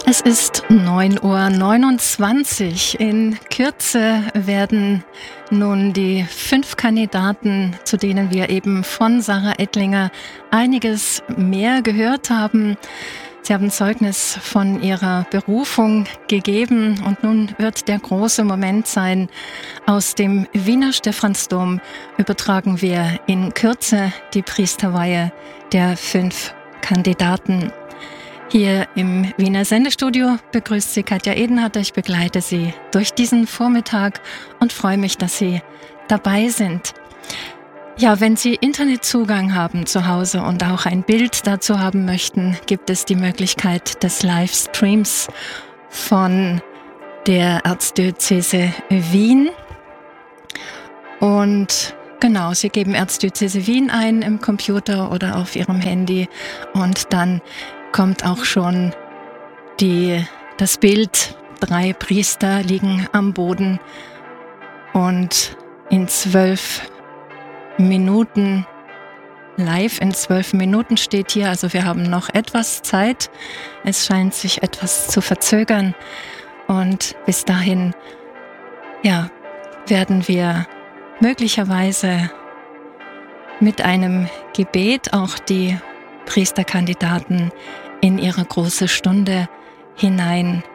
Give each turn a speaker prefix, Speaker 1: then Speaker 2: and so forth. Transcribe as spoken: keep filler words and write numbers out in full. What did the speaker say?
Speaker 1: Es ist neun Uhr neunundzwanzig. In Kürze werden nun die fünf Kandidaten, zu denen wir eben von Sarah Ettlinger einiges mehr gehört haben. Sie haben Zeugnis von ihrer Berufung gegeben und nun wird der große Moment sein. Aus dem Wiener Stephansdom übertragen wir in Kürze die Priesterweihe der fünf Kandidaten. Hier im Wiener Sendestudio begrüßt Sie Katja Edenhardt. Ich begleite Sie durch diesen Vormittag und freue mich, dass Sie dabei sind. Ja, wenn Sie Internetzugang haben zu Hause und auch ein Bild dazu haben möchten, gibt es die Möglichkeit des Livestreams von der Erzdiözese Wien. Und genau, Sie geben Erzdiözese Wien ein im Computer oder auf Ihrem Handy und dann kommt auch schon die, das Bild. Drei Priester liegen am Boden und in zwölf Minuten, live in zwölf Minuten steht hier, also wir haben noch etwas Zeit. Es scheint sich etwas zu verzögern und bis dahin, ja, werden wir möglicherweise mit einem Gebet auch die Priesterkandidaten in ihre große Stunde hinein